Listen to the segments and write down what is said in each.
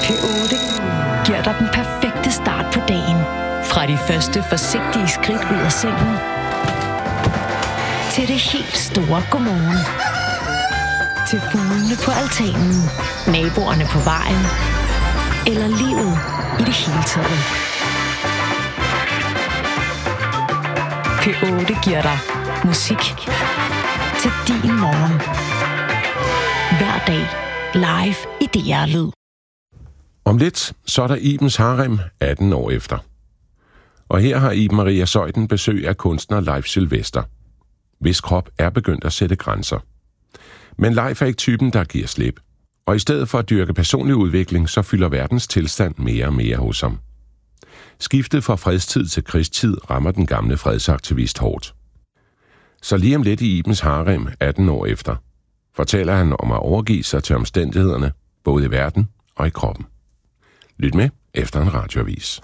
P8 giver dig den perfekte start på dagen. Fra de første forsigtige skridt ud af sengen, til det helt store godmorgen. Til fuglene på altanen, naboerne på vejen, eller livet i det hele taget. P8 giver dig musik til din morgen. Hver dag live i DR Lyd. Om lidt, så er der Ibens Harem 18 år efter. Og her har Iben Maria Zeuthen besøg af kunstner Leif Sylvester, hvis krop er begyndt at sætte grænser. Men Leif er ikke typen, der giver slip. Og i stedet for at dyrke personlig udvikling, så fylder verdens tilstand mere og mere hos ham. Skiftet fra fredstid til krigstid rammer den gamle fredsaktivist hårdt. Så lige om lidt i Ibens Harem 18 år efter, fortæller han om at overgive sig til omstændighederne, både i verden og i kroppen. Lyt med efter en radioavis.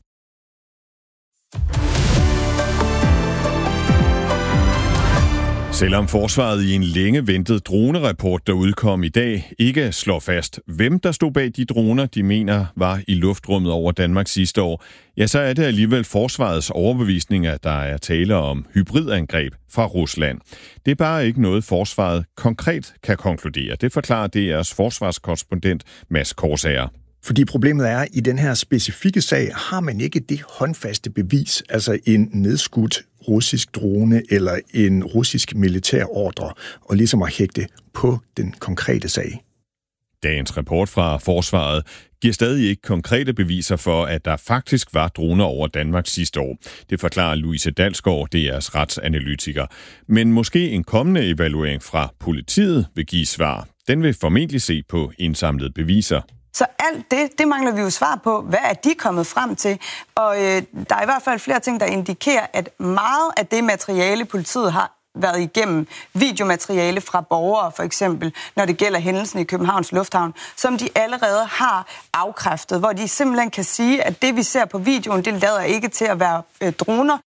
Selvom forsvaret i en længe ventet dronerapport, der udkom i dag, ikke slår fast, hvem der stod bag de droner, de mener var i luftrummet over Danmark sidste år, ja, så er det alligevel forsvarets overbevisning, at der er tale om hybridangreb fra Rusland. Det er bare ikke noget, forsvaret konkret kan konkludere. Det forklarer DR's forsvarskorrespondent Mads Korsager. Fordi problemet er, at i den her specifikke sag har man ikke det håndfaste bevis, altså en nedskudt russisk drone eller en russisk militær ordre, og ligesom at hægte på den konkrete sag. Dagens rapport fra forsvaret giver stadig ikke konkrete beviser for, at der faktisk var droner over Danmark sidste år. Det forklarer Louise Dalsgaard, DR's retsanalytiker. Men måske en kommende evaluering fra politiet vil give svar. Den vil formentlig se på indsamlede beviser. Så alt det mangler vi jo svar på. Hvad er de kommet frem til? Og der er i hvert fald flere ting, der indikerer, at meget af det materiale, politiet har været igennem, videomateriale fra borgere for eksempel, når det gælder hændelsen i Københavns Lufthavn, som de allerede har afkræftet, hvor de simpelthen kan sige, at det vi ser på videoen, det lader ikke til at være droner.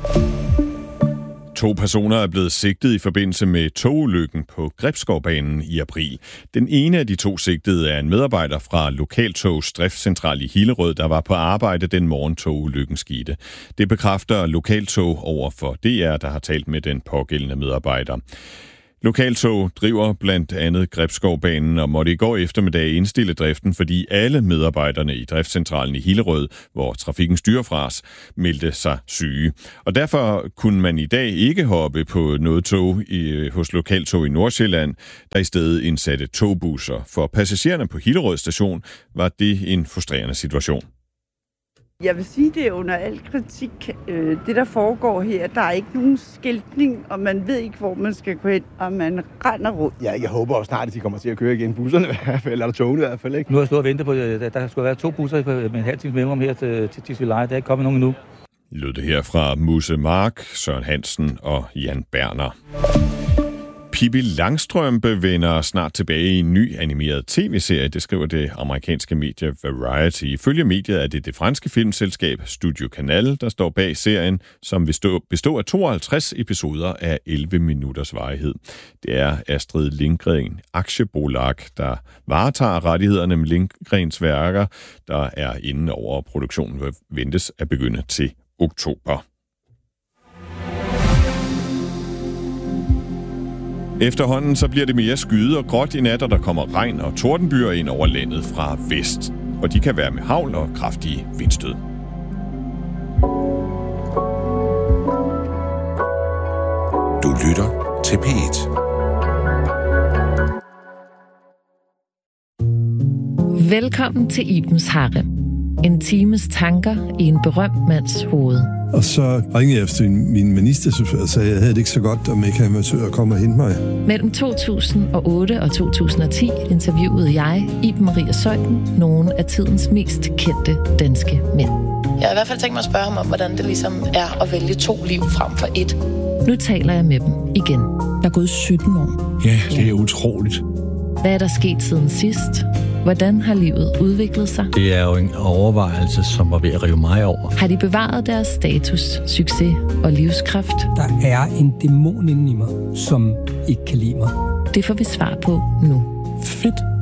2 personer er blevet sigtet i forbindelse med togulykken på Gribskovbanen i april. Den ene af de 2 sigtede er en medarbejder fra Lokaltogs driftscentral i Hillerød, der var på arbejde den morgen togulykken skete. Det bekræfter Lokaltog over for DR, der har talt med den pågældende medarbejder. Lokaltog driver blandt andet Gribskovbanen og måtte i går eftermiddag indstille driften, fordi alle medarbejderne i driftscentralen i Hillerød, hvor trafikken styrer fra os, meldte sig syge. Og derfor kunne man i dag ikke hoppe på noget tog hos Lokaltog i Nordsjælland, der i stedet indsatte togbusser. For passagererne på Hillerød station var det en frustrerende situation. Jeg vil sige, det er under al kritik. Det, der foregår her, der er ikke nogen skiltning, og man ved ikke, hvor man skal gå hen, og man render rundt. Ja, jeg håber også snart, at de kommer til at køre igen. Busserne i hvert fald, eller togene i hvert fald, ikke? Nu har jeg stået og ventet på, der skulle være 2 busser med en halv times mellemrum her til Tisvildeleje. Der er ikke kommet nogen endnu. Lød det her fra Musse Mark, Søren Hansen og Jan Berner. Pippi Langstrømpe vender snart tilbage i en ny animeret tv-serie, det skriver det amerikanske medie Variety. Ifølge mediet er det franske filmselskab Studio Canal, der står bag serien, som vil bestå af 52 episoder af 11 minutters varighed. Det er Astrid Lindgren Aktiebolag, der varetager rettighederne med Lindgrens værker, der er inde over produktionen, ventes at begynde til oktober. Efterhånden så bliver det mere skyet og gråt i nat, og der kommer regn og tordenbyer ind over landet fra vest. Og de kan være med hagl og kraftige vindstød. Du lytter til P1. Velkommen til Ibens Harem. En times tanker i en berømt mands hoved. Og så ringede jeg efter min ministerchauffør og sagde, at jeg havde det ikke så godt, om ikke han var sød at komme og hente mig. Mellem 2008 og 2010 interviewede jeg, Iben Maria Zeuthen, nogle af tidens mest kendte danske mænd. Jeg har i hvert fald tænkt mig at spørge ham om, hvordan det ligesom er at vælge 2 liv frem for 1. Nu taler jeg med dem igen. Der er gået 17 år. Ja, det er utroligt. Hvad er der sket siden sidst? Hvordan har livet udviklet sig? Det er jo en overvejelse, som var ved at rive mig over. Har de bevaret deres status, succes og livskraft? Der er en dæmon inde i mig, som ikke kan lide mig. Det får vi svar på nu. Fedt.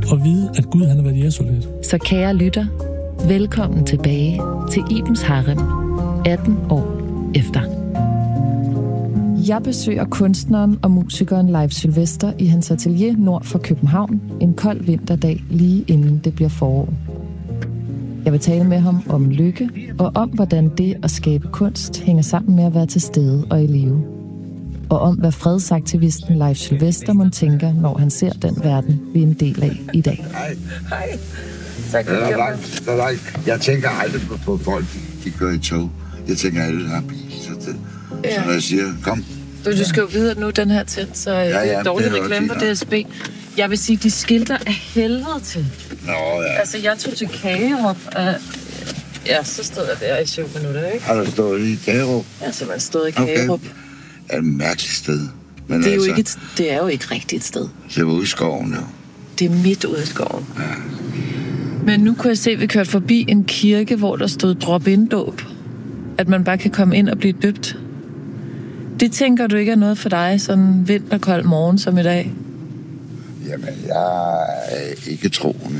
at vide, at Gud han har været jægersoldat. Så kære lytter, velkommen tilbage til Ibens Harem, 18 år efter. Jeg besøger kunstneren og musikeren Leif Sylvester i hans atelier nord for København en kold vinterdag lige inden det bliver forår. Jeg vil tale med ham om lykke og om, hvordan det at skabe kunst hænger sammen med at være til stede og i live. Og om, hvad fredsaktivisten Leif Sylvester må tænker, når han ser den verden, vi er en del af i dag. Hej. Tak for det. Jeg tænker aldrig på folk, de kører i tog. Jeg tænker, at alle har bil. Så når jeg siger, kom. Du skal jo vide, at nu den her til, så det er dårligt reklame på DSB. Jeg vil sige, de skilter af helvede til. Nå, ja. Altså, jeg tog til Kagerup. Ja, så stod jeg der i 7 minutter, ikke? Har du stået i Kagerup? Ja, så man stod i Kagerup. Okay. Det er et mærkeligt sted. Men det er jo ikke rigtigt et sted. Det var ude i skoven, jo. Det er midt ude i skoven. Ja. Men nu kunne jeg se, at vi kørte forbi en kirke, hvor der stod drop-in-dåb. At man bare kan komme ind og blive døbt. Det tænker du ikke er noget for dig, sådan en vinterkold morgen som i dag? Jamen, jeg er ikke troende.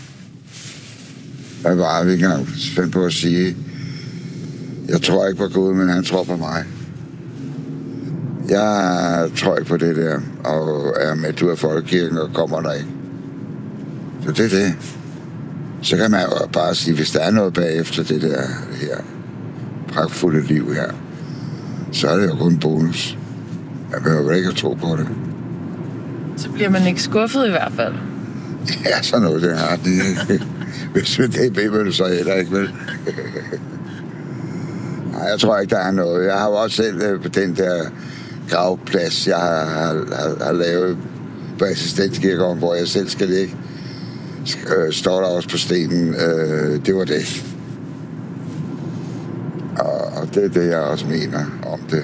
Jeg var ikke engang spændt på at sige, jeg tror ikke på Gud, men han tror på mig. Jeg tror ikke på det der, og er med ud af folkekirken og kommer der ikke. Så det er det. Så kan man jo bare sige, hvis der er noget bagefter det der her pragtfulde liv her, så er det jo kun en bonus. Man behøver ikke at tro på det. Så bliver man ikke skuffet i hvert fald. Ja, så noget det har det. Hvis det vil du så heller ikke, vel? Nej, jeg tror ikke, der er noget. Jeg har jo også selv på den der gravplads, jeg har lavet på Assistenskirkegården, hvor jeg selv skal ligge. Står der også på stenen. Det var det. Og det er det, jeg også mener om det.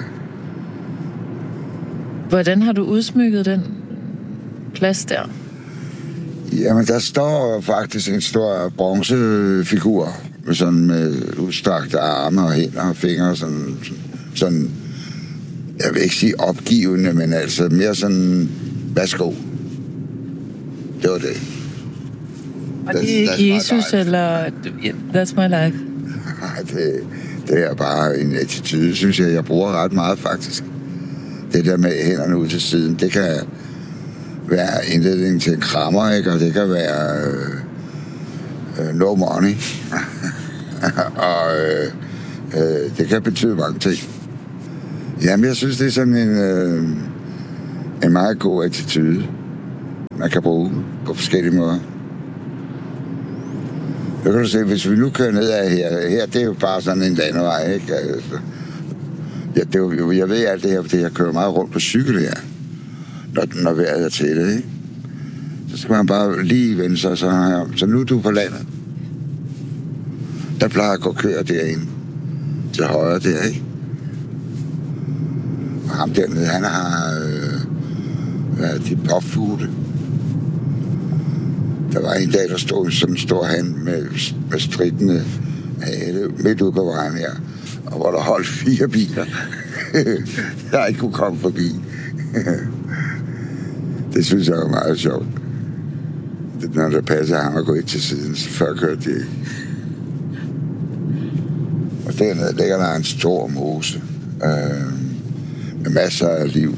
Hvordan har du udsmykket den plads der? Jamen, der står faktisk en stor bronzefigur med udstrakte arme og hænder og fingre. Sådan, jeg vil ikke sige opgivende, men altså mere sådan, værsgo. Det var det. Og det er ikke Jesus, eller that's my life? Nej, det er bare en attitude, synes jeg bruger ret meget faktisk. Det der med hænderne ud til siden, det kan være indledning til en krammer, ikke? Og det kan være no money. Og det kan betyde mange ting. Jamen, jeg synes, det er sådan en meget god attitude, man kan bruge på forskellige måder. Nu kan du se, hvis vi nu kører ned af her, det er jo bare sådan en landevej, ikke? Altså, jeg ved alt det her, fordi jeg kører meget rundt på cykel her, når vejret er til det, ikke? Så skal man bare lige vende sig sådan her. Så nu er du på landet. Der plejer at gå køer derinde. Til højre der, ikke? Og ham dernede, han har de popfugle. Der var en dag, der stod sådan en stor hand med strittende hale midt ude på vejen her. Og hvor der holdt 4 biler, der ikke kunne komme forbi. Det synes jeg var meget sjovt. Når der passer ham at gå ind til siden, så før kørte de ikke. Og dernede ligger der en stor mose med masser af liv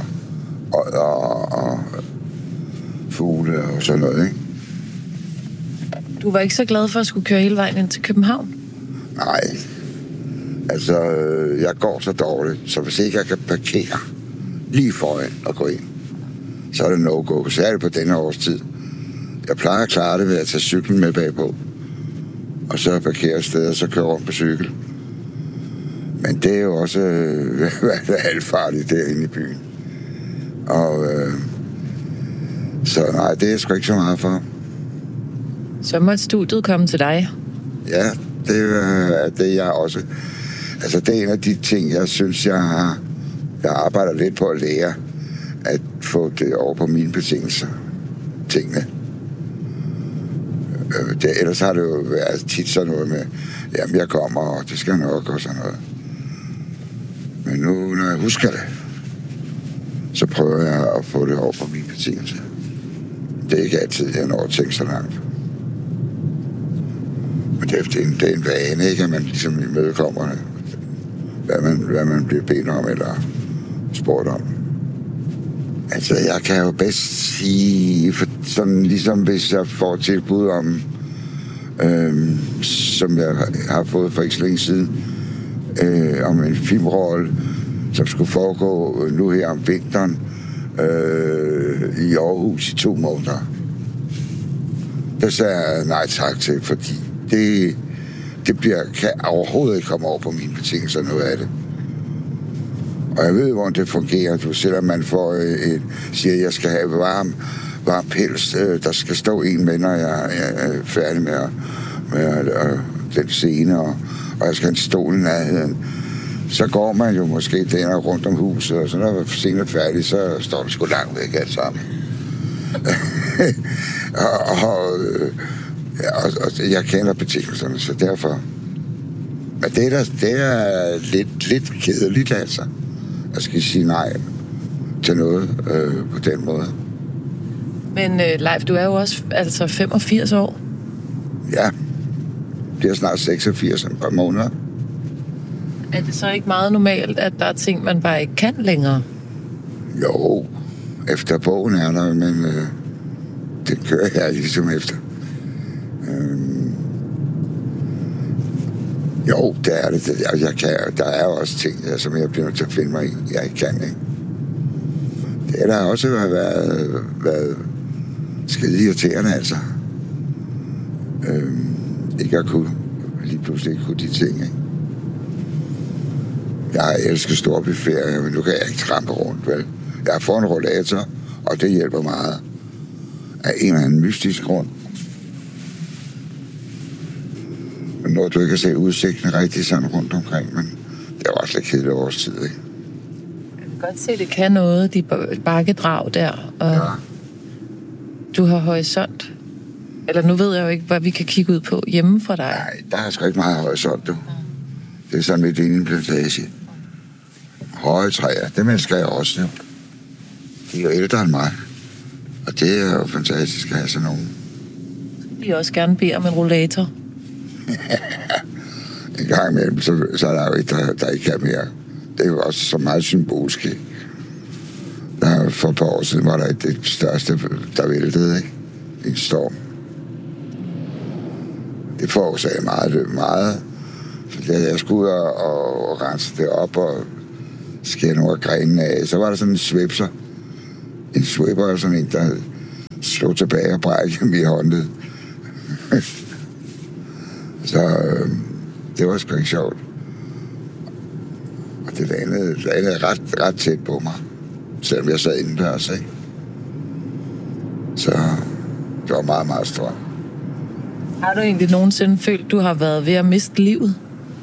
og fugle og sådan noget, ikke? Du var ikke så glad for at skulle køre hele vejen ind til København? Nej. Altså, jeg går så dårligt, så hvis ikke jeg kan parkere lige foran og gå ind, så er det no-go. Særligt på denne årstid. Jeg plejer at klare det ved at tage cyklen med bagpå. Og så parkere et sted, og så køre rundt på cykel. Men det er jo også halvfarligt derinde i byen. Og så nej, det er sgu ikke så meget for. Så måtte studiet komme til dig? Ja, det er det, jeg også... Altså, det er en af de ting, jeg synes, jeg arbejder lidt på at lære. At få det over på mine betingelser. Tingene. Ellers har det jo været tit sådan noget med, jamen, jeg kommer, og det skal nok, og sådan noget. Men nu, når jeg husker det, så prøver jeg at få det over på mine betingelser. det er ikke altid, jeg når at tænke så langt. Men det er en vane, ikke? At man ligesom imødekommer, hvad man bliver bedt om eller spurgt om. Altså, jeg kan jo bedst sige, for sådan ligesom hvis jeg får tilbud om, som jeg har fået for ikke så længe siden, om en filmrolle, som skulle foregå nu her om vinteren i Aarhus i 2 måneder. Der sagde jeg nej tak til, fordi kan overhovedet ikke komme over på mine betingelser, noget af det. Og jeg ved, hvordan det fungerer. Du selvom man får siger, at jeg skal have varm pels, der skal stå en med, når jeg er færdig med den scene, og jeg skal have en stol i nærheden. Så går man jo måske der rundt om huset, og så når scenen er færdig, så står det sgu langt væk alt sammen. og jeg kender betingelserne, så derfor. Men det er lidt kedeligt, altså. Jeg skal sige nej til noget på den måde. Men Leif, du er jo også altså 85 år. Ja, det er snart 86 om et par måneder. Er det så ikke meget normalt, at der er ting, man bare ikke kan længere? Jo, efter bogen er der, men det kører jeg ligesom efter. Jo, det er det. Der er også ting, som jeg bliver nødt til at finde mig i. Jeg ikke kan, ikke? Det er der også været skide irriterende, altså. Ikke at kunne, lige pludselig ikke kunne de ting, ikke? Jeg elsker storbyferie, men nu kan jeg ikke trampe rundt, vel? Jeg har fået en rollator, og det hjælper meget. Af en eller anden mystisk grund. Men når du ikke kan se udsigten rigtig sådan rundt omkring, men det er også lidt kedeligt årstid, ikke? Jeg kan godt se, det kan noget, de bakkedrag der, og ja. Du har horisont. Eller nu ved jeg jo ikke, hvad vi kan kigge ud på hjemme fra dig. Nej, der er sgu ikke meget horisont, du. Det er sådan lidt inde i en plantage. Høje træer, det mennesker jeg også, jo. De er jo ældre end mig. Og det er jo fantastisk at have sådan nogen. De også gerne beder om en rollator. En gang imellem, så er der jo ikke, der ikke kan mere. Det er jo også så meget symbolsk. Der for et par år siden var der det største, der væltede, ikke? En storm. Det forårsagde meget. Så da jeg skulle ud og rense det op og skære nogle af grenene af, så var der sådan en svipser. En swipper er sådan en, der slog tilbage og brækkede dem i håndled. Så det var sgu ikke sjovt. Og det landede ret tæt på mig, selvom jeg sad indendørs, ikke? Så det var meget, meget stort. Har du egentlig nogensinde følt, du har været ved at miste livet?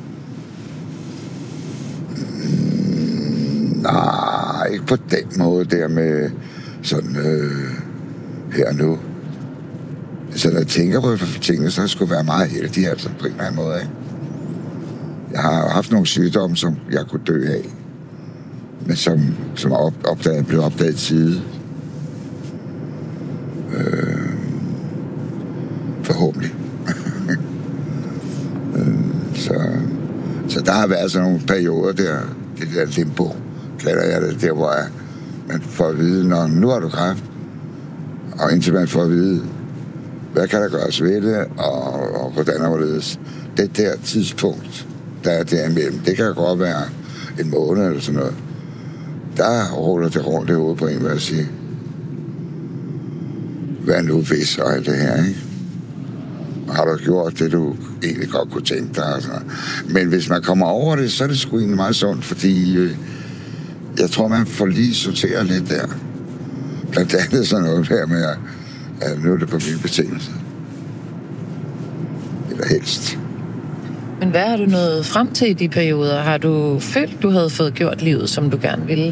Nej, ikke på den måde der med sådan her nu. Så når jeg tænker på tingene, så skulle jeg være meget heldig, altså på en eller anden måde, ikke? Jeg har haft nogle sygdomme, som jeg kunne dø af, men som blev opdaget tidligt. Forhåbentlig. Så der har været sådan nogle perioder der, det der limbo, kalder jeg det, der hvor man får at vide, når nu har du kræft, og indtil man får at vide, hvad kan der gøres ved det, og hvordan er det. Det der tidspunkt, der er derimellem, det kan godt være en måned eller sådan noget. Der ruller det rundt i hovedet på en, hvad jeg siger. Hvad nu hvis, og alt det her, ikke? Har du gjort det, du egentlig godt kunne tænke dig? Altså. Men hvis man kommer over det, så er det sgu egentlig meget sundt, fordi jeg tror, man får lige sorteret lidt der. Blandt andet sådan noget her med, at nu er det på mine betingelser. Eller helst. Men hvad har du nået frem til i de perioder? Har du følt, du havde fået gjort livet, som du gerne ville?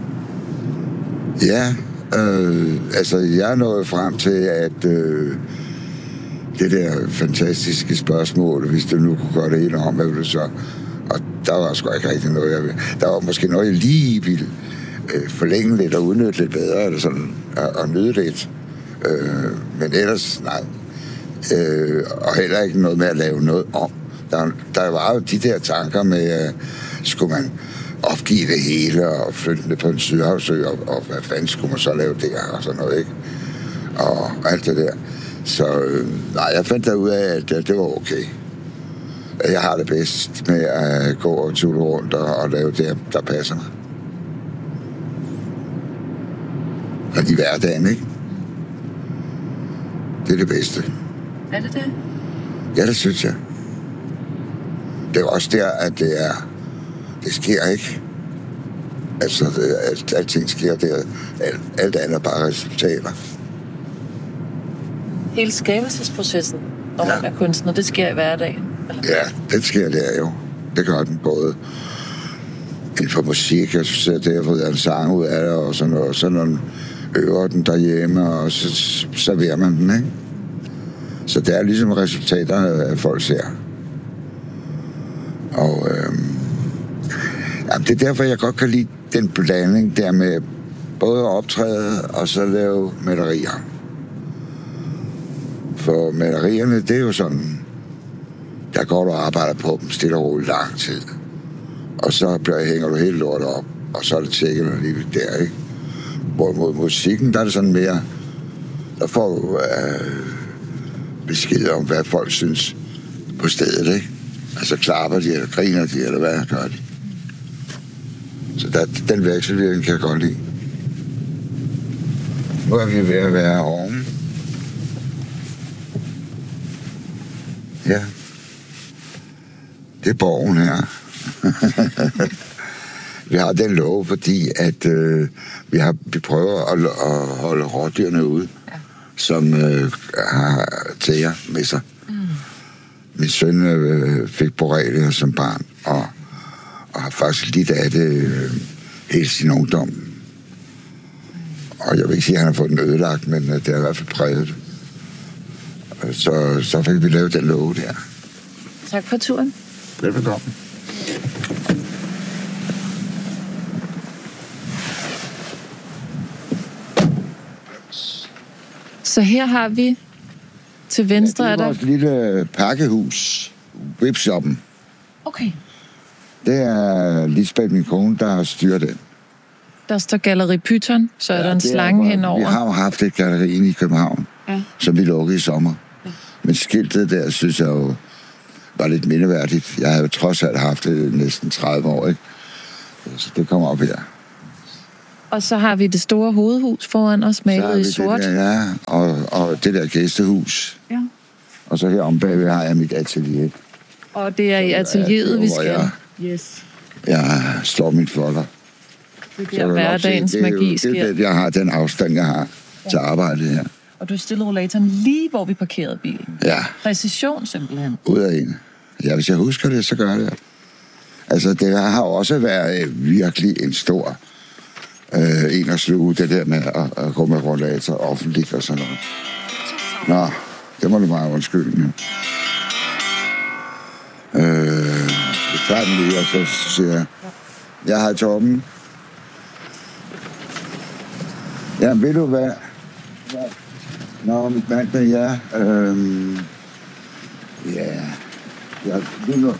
Ja, altså jeg er nået frem til, at det der fantastiske spørgsmål, hvis du nu kunne gøre det hele om, hvad vil du så? Og der var sgu ikke rigtig noget, jeg ville. Der var måske noget, jeg lige ville forlænge lidt og udnytte lidt bedre, eller sådan, og nyde lidt. Men ellers, nej. Og heller ikke noget med at lave noget om. Der var jo de der tanker med, skulle man opgive det hele og flytte det på en sydhavsø, og hvad fanden skulle man så lave der, og sådan noget, ikke? Og alt det der. Så nej, jeg fandt ud af, at det var okay. Jeg har det bedst med at gå og tulle rundt og lave det, der passer mig. Og i hverdagen, ikke? Det er det bedste. Er det det? Ja, det synes jeg. Det er også der, at det sker ikke. Altså, alting sker der. Alt andet er bare resultater. Hele skabelsesprocessen, når man er kunstner, det sker i hverdagen? Eller? Ja, det sker der jo. Det gør den både inden for musik, jeg synes, at det har fået en sang ud af det, og sådan noget. Så når man øver den derhjemme, og så serverer man den, ikke? Så det er ligesom resultater, at folk ser. Og det er derfor, jeg godt kan lide den blanding der med både at optræde og så lave malerier. For malerierne, det er jo sådan, der går du og arbejder på dem stille og roligt lang tid. Og så hænger du helt lortet op, og så er det tjekket lige der, ikke? Hvorimod musikken, der er det sådan mere, der får du besked om, hvad folk synes på stedet, ikke? Altså klapper de, eller griner de, eller hvad gør de. Så den vekselvirkning kan jeg godt lide. Nu er vi ved at være oven. Ja. Det er borgen her. Vi har den lov, fordi at vi prøver at holde rådyrene ude, som har tæer med sig. Min søn fik borrelia som barn, og har faktisk lidt af det hele sin ungdom. Og jeg vil ikke sige, at han har fået den ødelagt, men det har i hvert fald præget. Så fik vi lavet den lov der. Tak for turen. Velbekomme. Så her har vi til venstre, det er vores lille pakkehus, webshoppen. Okay. Det er Lisbeth, min kone, der har styret den. Der står Galleri Python, så er der en slange henover. Vi har jo haft et galleri inde i København, som vi lukkede i sommer. Ja. Men skiltet der, synes jeg jo, var lidt mindeværdigt. Jeg har jo trods alt haft det næsten 30 år, ikke? Så det kommer op her. Og så har vi det store hovedhus foran os, malet i sort. Ja, og det der gæstehus. Ja. Og så her om bagved har jeg mit atelier. Og det er i atelieret, vi skal. Jeg slår mit folder. Det er hverdagens magi sker. Det er det, jeg har, den afstand, jeg har til arbejdet her. Og du stillede rollatoren lige, hvor vi parkerede bilen. Ja. Præcision simpelthen. Ud af en. Ja, hvis jeg husker det, så gør jeg det. Altså, det har også været virkelig en stor en at sluge, det der med at gå med rollator offentligt og sådan noget. Nå, det må du bare undskylde. Men. Jeg tager den lige, og så siger jeg har Torben. Ja, ved du hvad? Nå, mit mand med jer. Ja, lige nu.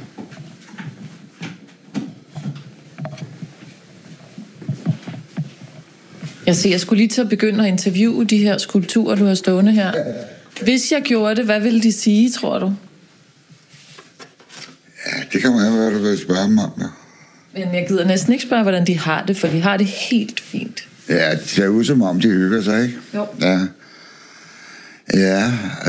Jeg skulle lige til at begynde at interviewe de her skulpturer, du har stående her. Hvis jeg gjorde det, hvad ville de sige, tror du? Ja, det kan man jo være, du vil spørge mig om. Ja. Men jeg gider næsten ikke spørge, hvordan de har det, for de har det helt fint. Ja, det ser ud som om, de hygger sig, ikke? Jo. Ja. Ja,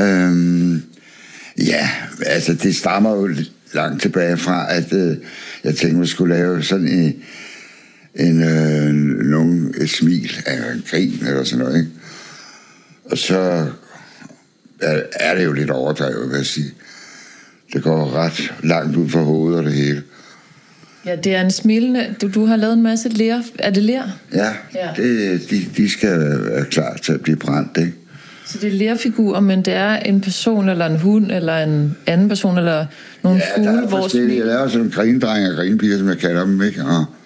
ja, altså det stammer jo langt tilbage fra, at jeg tænkte, man skulle lave sådan et smil af en grin eller sådan noget, ikke? Og så er det jo lidt overdrevet, vil jeg sige. Det går ret langt ud for hovedet og det hele. Ja, det er en smilende... Du har lavet en masse ler. Er det ler? Ja. De skal være klar til at blive brændt, ikke? Så det er lerfigurer, men det er en person, eller en hund, eller en anden person, eller nogle fugle, der er forskellige. Jeg laver sådan en grindreng og grinpiger, som jeg kalder dem, ikke?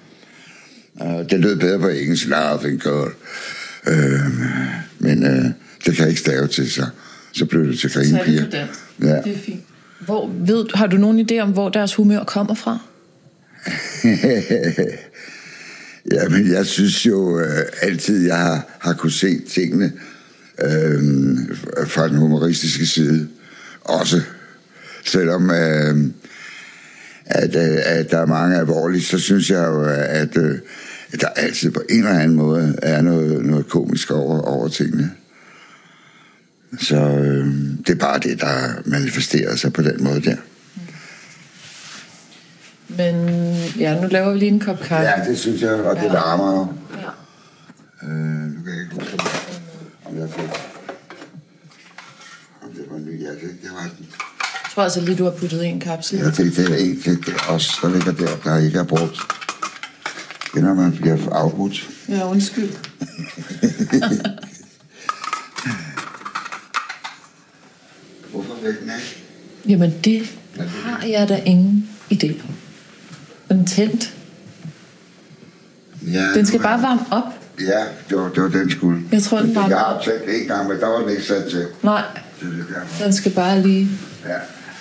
Og det lød bedre på engelsk, laughing girl. Men Det kan jeg ikke stave til, så blev det til Grinepiger. Ja. Det er fint. Har du nogen idé om, hvor deres humør kommer fra? Jamen, jeg synes jo altid, jeg har kunne se tingene fra den humoristiske side. Også selvom at der er mange alvorlige, så synes jeg jo, at der altid på en eller anden måde er noget komisk over tingene. Så det er bare det, der manifesterer sig på den måde der. Men ja, nu laver vi lige en kop kaffe. Ja, det synes jeg, og det larmer jo. Ja. Nu kan jeg ikke huske, om jeg fik... Om det var ny, ja, det var den. Jeg tror altså lige, du har puttet en kapsel. Ja, det er en, det også, der ligger der ikke er brugt. Det når man bliver afbrudt. Ja, undskyld. Hvorfor væk den af? Jamen, det har jeg da ingen idé om. Den tændt. Ja, den skal bare varme op. Ja, det var den skulle. Jeg tror, den varme op. Jeg har tændt en gang, men der var den ikke sat til. Nej, den skal bare lige... Ja.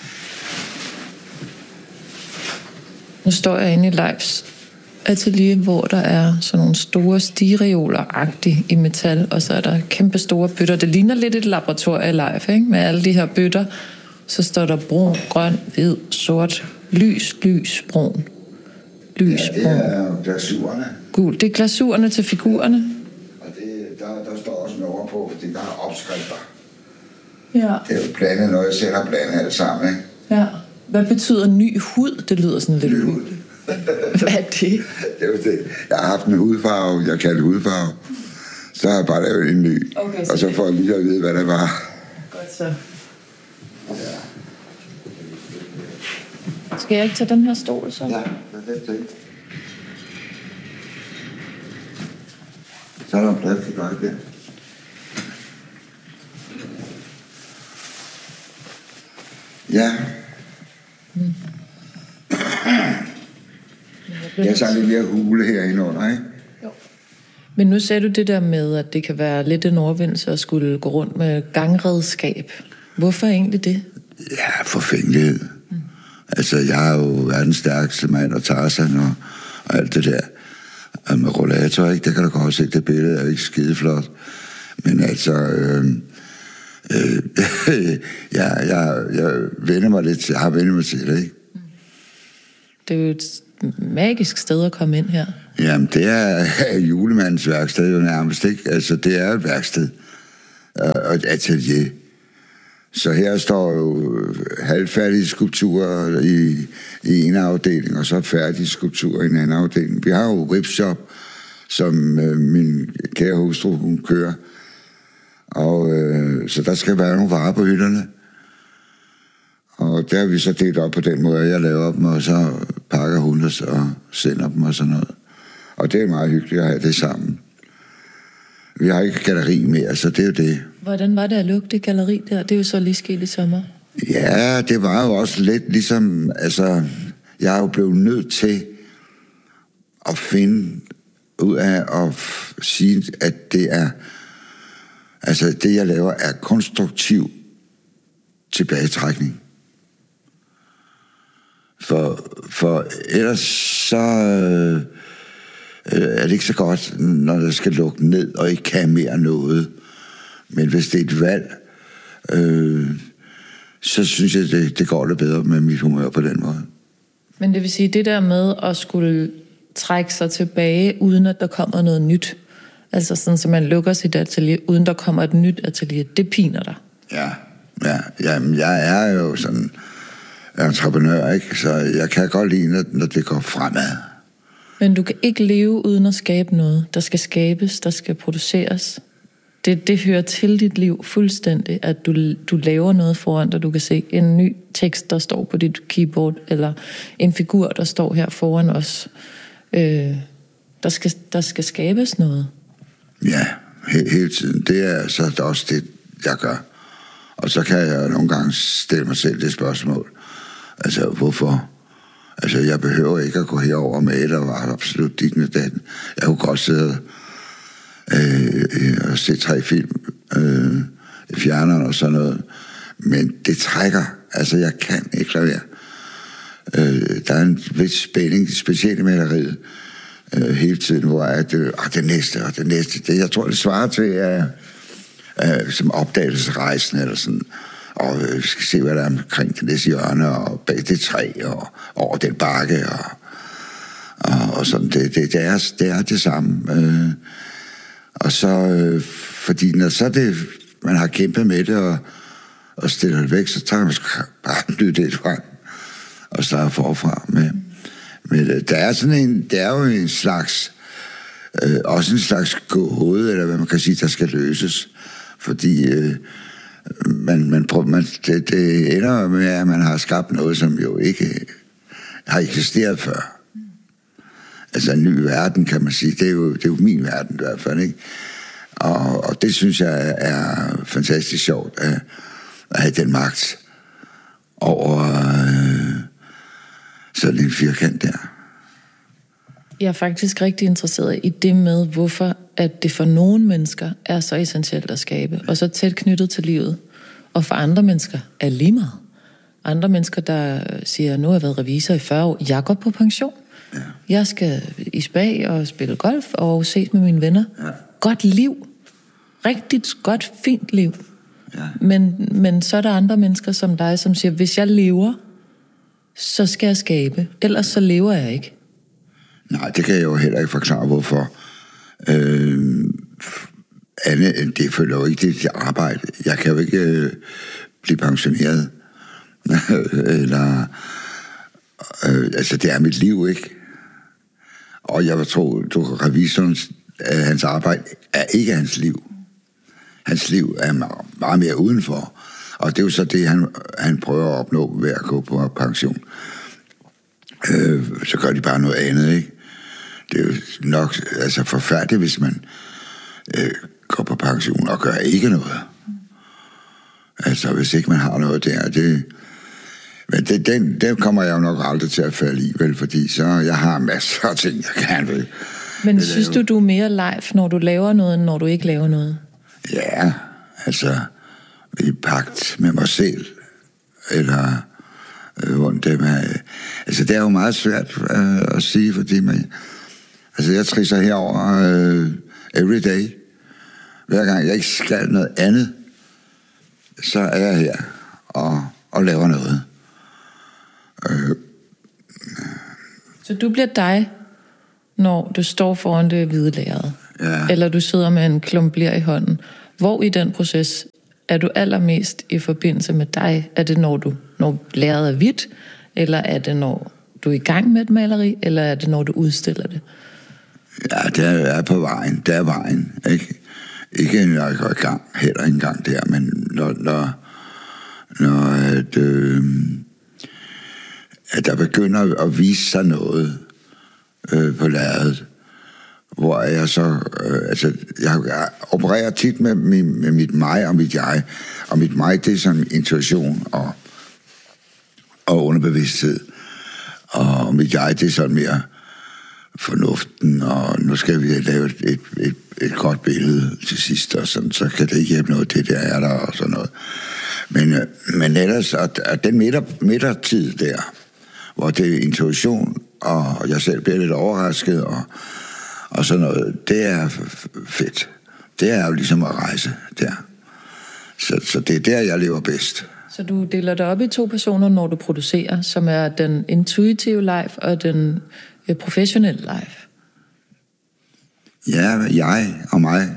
Nu står jeg inde i Leifs atelier, hvor der er sådan nogle store stigereoler-agtige i metal, og så er der kæmpe store bøtter. Det ligner lidt et laboratorie i Leif, ikke? Med alle de her bøtter. Så står der brun, grøn, hvid, sort, lys, brun. Lys, ja, det er glasurerne. Gul. Det er glasurerne til figurerne. Og der står også noget på, fordi der er opskrifter. Ja. Det er jo blandet noget, jeg selv har blandet alt sammen, ikke? Ja. Hvad betyder ny hud? Det lyder sådan lidt hud. Hvad er det? Det er jo det. Jeg har haft en hudfarve, jeg kaldte hudfarve. Så har jeg bare lavet en ny. Okay, og så får jeg lige at vide, hvad det var. Godt så. Ja. Skal jeg ikke tage den her stol, så? Ja, det er det. Så er der en plads til dig der. Ja. Jeg tager lidt mere hule herinde under, ikke? Jo. Men nu sagde du det der med, at det kan være lidt en overvindelse at skulle gå rundt med gangredskab. Hvorfor egentlig det? Ja, forfængelighed. Altså, jeg er jo verdens stærkeste mand og Tarzan og alt det der. Og med rollator, ikke? Det kan du godt se, det billede er jo ikke skideflot. Men altså, jeg vender mig lidt til, jeg har vendt mig til det, ikke? Det er jo et magisk sted at komme ind her. Jamen, det er julemandens værksted jo nærmest, ikke? Altså, det er et værksted og et atelier. Så her står jo halvfærdige skulpturer i en afdeling, og så færdige skulpturer i en anden afdeling. Vi har jo webshop, som min kære hustru, hun kører. Og så der skal være nogle varer på hylderne. Og der har vi så delt op på den måde, jeg laver dem, og så pakker hun og sender dem og sådan noget. Og det er meget hyggeligt at have det sammen. Vi har ikke galleri mere, så det er jo det. Hvordan var det at lukke det galleri der? Det er jo så lige sket i sommer. Ja, det var jo også lidt ligesom, altså, jeg er jo blevet nødt til at finde ud af at sige, at det er, altså det jeg laver er konstruktiv tilbagetrækning. For ellers så er det ikke så godt, når der skal lukke ned og ikke kan mere noget. Men hvis det er et valg, så synes jeg, det går lidt bedre med mit humør på den måde. Men det vil sige, det der med at skulle trække sig tilbage, uden at der kommer noget nyt, altså sådan, så man lukker sit atelier, uden der kommer et nyt atelier, det piner dig? Ja. Jamen, jeg er jo sådan entreprenør, ikke? Så jeg kan godt lide, når det går fremad. Men du kan ikke leve uden at skabe noget. Der skal skabes, der skal produceres. Det hører til dit liv fuldstændig, at du laver noget foran dig. Du kan se en ny tekst, der står på dit keyboard, eller en figur, der står her foran os. Der skal skabes noget. Ja, hele tiden. Det er så også det, jeg gør. Og så kan jeg nogle gange stille mig selv det spørgsmål. Altså, hvorfor? Altså, jeg behøver ikke at gå herover og male og var absolut digne dagen. Jeg kunne godt sidde og se 3 film i fjerneren og sådan noget. Men det trækker. Altså, jeg kan ikke lade være. Der er en vis spænding, specielt i maleriet, hele tiden, hvor det næste, og det næste. Det, jeg tror, det svarer til som opdagelsesrejsen, eller sådan. Og vi skal se, hvad der er omkring det næste hjørne, og bag det træ, og over den bakke, og sådan. Det er det samme. Og så, fordi når så det, man har kæmpet med det, og stiller det væk, så tager man bare det frem, og starter forfra med der er sådan det er jo en slags, også en slags gåde, eller hvad man kan sige, der skal løses, fordi det ender med, at man har skabt noget, som jo ikke har eksisteret før. Altså en ny verden, kan man sige. Det er jo min verden i hvert fald, ikke? Og det synes jeg er fantastisk sjovt, at have den magt over sådan en firkant der. Jeg er faktisk rigtig interesseret i det med, hvorfor at det for nogle mennesker er så essentielt at skabe, og så tæt knyttet til livet. Og for andre mennesker er lige meget. Andre mennesker, der siger, nu har jeg været revisor i 40 år, jeg går på pension. Ja. Jeg skal i spa og spille golf og ses med mine venner. Ja. Godt liv. Rigtigt godt, fint liv. Ja. Men så er der andre mennesker som dig, som siger, hvis jeg lever, så skal jeg skabe. Ellers så lever jeg ikke. Nej, det kan jeg jo heller ikke forklare, hvorfor. Det følger jo ikke det arbejde. Jeg kan jo ikke blive pensioneret. Eller... altså, det er mit liv, ikke? Og jeg vil tro, revisorens, hans arbejde er ikke hans liv. Hans liv er meget mere udenfor. Og det er jo så det, han prøver at opnå ved at gå på pension. Så gør de bare noget andet, ikke? Det er jo nok forfærdeligt, hvis man går på pension og gør ikke noget. Altså, hvis ikke man har noget der, men den kommer jeg jo nok aldrig til at falde i, vel, fordi så jeg har masser af ting, jeg gerne vil. Men synes du er mere live, når du laver noget, end når du ikke laver noget? Ja, altså i pagt med mig selv, eller hvordan det med... Altså, det er jo meget svært at sige, fordi jeg trisser herover every day. Hver gang jeg ikke skal noget andet, så er jeg her og laver noget. Så du bliver dig, når du står foran det hvide lærred? Ja. Eller du sidder med en klump ler i hånden? Hvor i den proces er du allermest i forbindelse med dig? Er det, når lærredet er hvidt? Eller er det, når du er i gang med et maleri? Eller er det, når du udstiller det? Ja, det er på vejen. Det er vejen, ikke? Ikke når jeg går i gang, heller ikke engang der, men når at der begynder at vise sig noget på lærredet, hvor jeg så, jeg opererer tit med mit mig og mit jeg, og mit mig, det er sådan intuition og underbevidsthed, og mit jeg, det er sådan mere fornuften, og nu skal vi lave et godt billede til sidst, og sådan, så kan det ikke hjælpe noget, det der er der, og sådan noget. Men ellers, at den midtertid der, hvor det er intuition, og jeg selv bliver lidt overrasket, og sådan noget, det er fedt. Det er jo ligesom at rejse der. Så det er der, jeg lever bedst. Så du deler dig op i 2 personer, når du producerer, som er den intuitive life og den professionelle life? Ja, jeg og mig.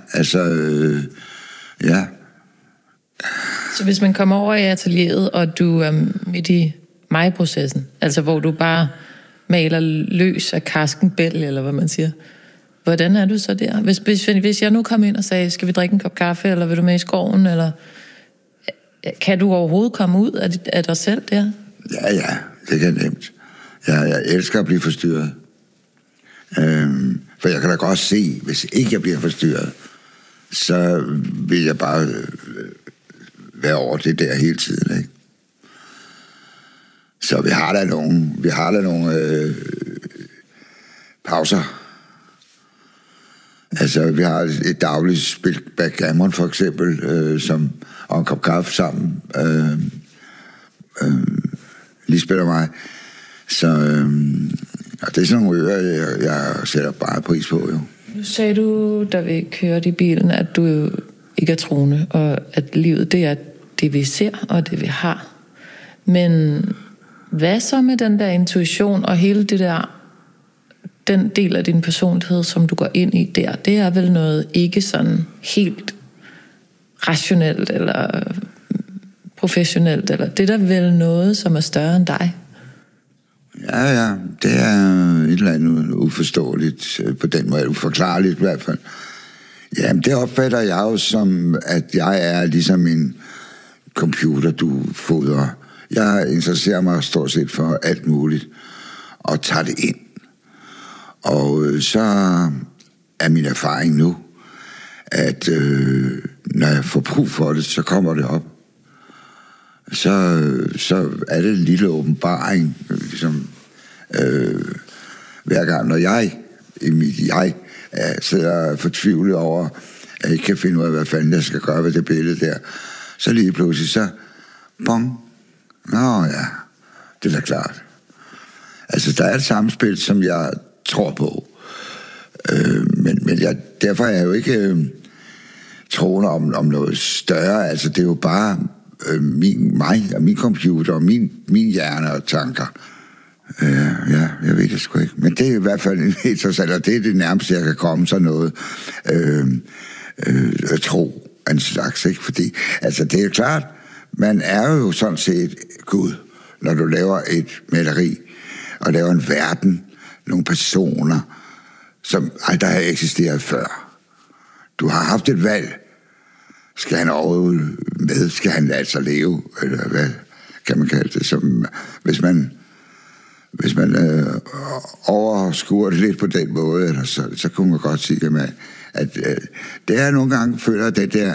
Ja. Så hvis man kommer over i atelieret, og du er midt i mig-processen, altså hvor du bare maler løs af karskenbæl, eller hvad man siger, hvordan er du så der? Hvis jeg nu kom ind og sagde, skal vi drikke en kop kaffe, eller vil du med i skoven, eller kan du overhovedet komme ud af dig selv der? Ja, det kan nemt. Jeg elsker at blive forstyrret. For jeg kan da godt se, hvis ikke jeg bliver forstyrret, så vil jeg bare være over det der hele tiden, ikke? Så vi har da nogle pauser. Altså, vi har et dagligt spil backgammon, for eksempel, og en kop kaffe sammen. Lisbeth og mig. Så og det er sådan nogle ører, jeg sætter bare pris på, jo. Nu sagde du, da vi kørte i bilen, at du ikke er troende, og at livet, det er det, vi ser, og det, vi har. Men hvad så med den der intuition, og hele det der, den del af din personlighed, som du går ind i der, det er vel noget ikke sådan helt rationelt, eller professionelt, eller det er der vel noget, som er større end dig? Ja, det er et eller andet uforståeligt, på den måde, uforklarligt i hvert fald. Jamen, det opfatter jeg jo som, at jeg er ligesom en computer, du fodrer. Jeg interesserer mig stort set for alt muligt, og tager det ind. Og så er min erfaring nu, at når jeg får brug for det, så kommer det op. Så er det en lille åbenbaring, ligesom hver gang, når jeg sidder fortvivlet over, at jeg ikke kan finde ud af, hvad fanden jeg skal gøre ved det billede der, så lige pludselig så, bong, nå ja, det er da klart. Altså, der er et samspil, som jeg tror på. Men derfor er jeg jo ikke troende om noget større. Altså, det er jo bare mig og min computer og min hjerne og tanker. Ja, jeg ved det sgu ikke. Men det er i hvert fald interessant, og det er det nærmeste, jeg kan komme sådan noget tro af en slags, ikke? Fordi, altså, det er klart, man er jo sådan set Gud, når du laver et maleri, og laver en verden, nogle personer, som aldrig har eksisteret før. Du har haft et valg. Skal han overhovedet med? Skal han lade sig leve? Eller hvad kan man kalde det? Som, hvis man overskuer det lidt på den måde, eller så kunne man godt sige, at det er nogle gange føler det der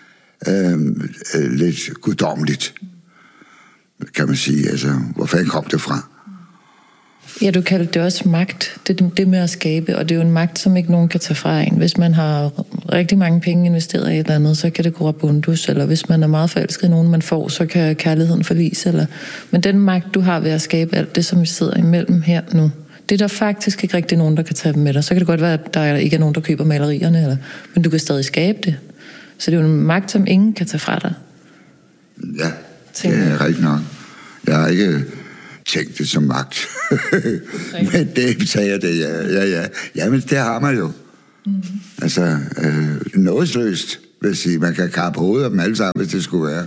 lidt guddommeligt, kan man sige. Altså, hvor fanden kom det fra? Ja, du kaldte det også magt. Det med at skabe, og det er jo en magt, som ikke nogen kan tage fra en. Hvis man har rigtig mange penge investeret i et eller andet, så kan det gå rabundus, eller hvis man er meget forelsket i nogen, man får, så kan kærligheden forlise. Men den magt, du har ved at skabe alt det, som vi sidder imellem her nu, det er der faktisk ikke rigtig nogen, der kan tage dem med dig. Så kan det godt være, at der ikke er nogen, der køber malerierne, men du kan stadig skabe det. Så det er jo en magt, som ingen kan tage fra dig. Ja, det er rigtigt nok. Jeg har ikke tænkt det som magt. Men det sagde jeg det, ja. Jamen, det har man jo. Mm-hmm. Altså, nådesløst, vil jeg sige. Man kan kappe hovedet af dem alle sammen, hvis det skulle være.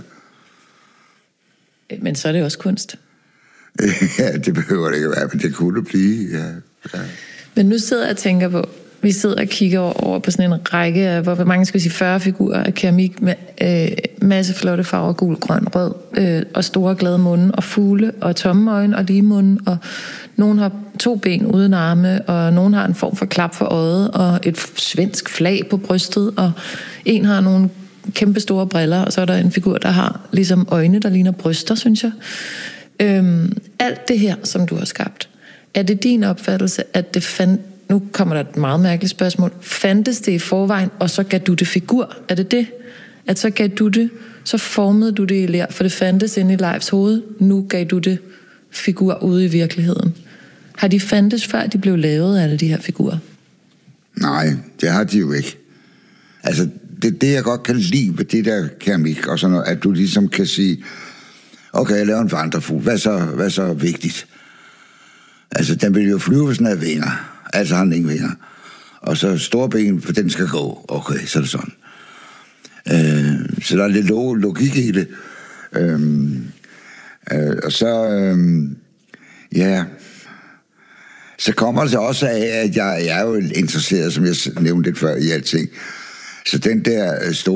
Men så er det også kunst. Ja, det behøver det ikke være, men det kunne det blive, ja. Men nu sidder jeg og tænker på, vi sidder og kigger over på sådan en række af, hvor mange skal vi sige, 40 figurer af keramik med masse flotte farver, gul, grøn, rød, og store glade munde, og fugle, og tomme øjne, og lige munde, og nogen har 2 ben uden arme, og nogen har en form for klap for øjet, og et svensk flag på brystet, og en har nogle kæmpe store briller, og så er der en figur, der har ligesom øjne, der ligner bryster, synes jeg. Alt det her, som du har skabt, er det din opfattelse, at det nu kommer der et meget mærkeligt spørgsmål. Fandtes det i forvejen, og så gav du det figur? Er det det? At så gav du det, så formede du det i ler, for det fandtes inde i Leifs hoved. Nu gav du det figur ude i virkeligheden. Har de fandtes, før de blev lavet, alle de her figurer? Nej, det har de jo ikke. Altså, det jeg godt kan lide ved det der keramik, og sådan noget, at du ligesom kan sige, okay, jeg laver en vandrefugl. Hvad så vigtigt? Altså, den vil jo flyve, hvis den har vinger. Altså har den ingen vinger. Og så store ben, for den skal gå. Okay, så er det sådan. Så der er lidt logik i det. Og så, ja, så kommer det så også af, at jeg er jo interesseret, som jeg nævnte lidt før, i alting. Så den der store